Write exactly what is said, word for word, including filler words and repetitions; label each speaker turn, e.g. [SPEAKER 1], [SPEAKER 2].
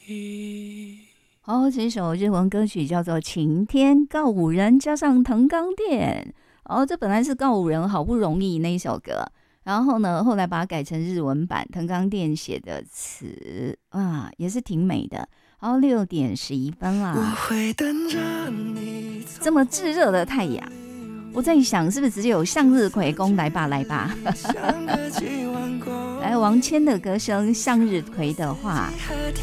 [SPEAKER 1] 好，这首日文歌曲叫做《晴天告五人》，加上藤冈靛。哦，这本来是告五人好不容易那一首歌，然后呢，后来把它改成日文版，藤冈靛写的词啊，也是挺美的。好，六点十一分啦。这么炙热的太阳，我在想是不是只有向日葵公来吧来吧。来，王谦的歌声，向日葵的话。